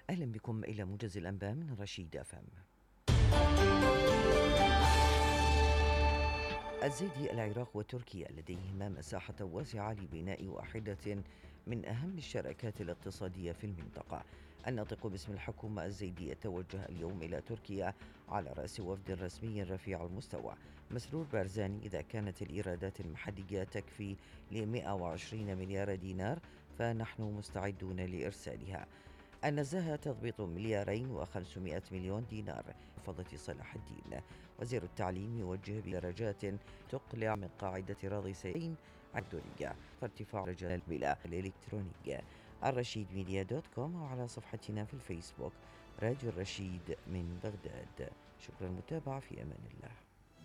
أهلا بكم إلى موجز الأنباء من رشيد أفهم. الزيدي: العراق وتركيا لديهما مساحة واسعة لبناء واحدة من أهم الشراكات الاقتصادية في المنطقة. الناطق باسم الحكومة الزيدي توجه اليوم إلى تركيا على رأس وفد رسمي رفيع المستوى. مسرور بارزاني: إذا كانت الإيرادات المحلية تكفي ل 120 مليار دينار فنحن مستعدون لإرسالها. النزاهة: تضبيط 2,500,000,000 دينار. فضة صلاح الدين: وزير التعليم يوجه بدرجات تقلع من قاعدة راضي سيئين الدولية فارتفاع درجة البلاء الإلكترونية. الرشيد ميديا دوت كوم، وعلى صفحتنا في الفيسبوك راديو الرشيد من بغداد. شكرا للمتابعة، في أمان الله.